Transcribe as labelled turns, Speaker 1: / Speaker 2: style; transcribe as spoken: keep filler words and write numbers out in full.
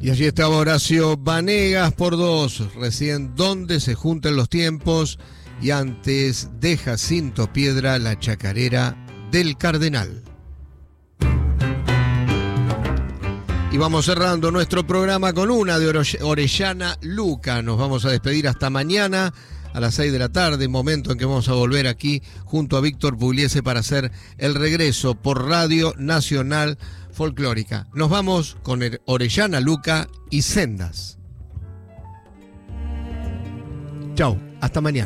Speaker 1: Y allí estaba Horacio Vanegas por dos, recién Donde se juntan los tiempos, y antes de Jacinto Piedra, la chacarera del Cardenal. Y vamos cerrando nuestro programa con una de Orellana Luca. Nos vamos a despedir hasta mañana a las seis de la tarde, momento en que vamos a volver aquí junto a Víctor Pugliese para hacer el regreso por Radio Nacional Folclórica. Nos vamos con Orellana Luca y Sendas. Chau, hasta mañana.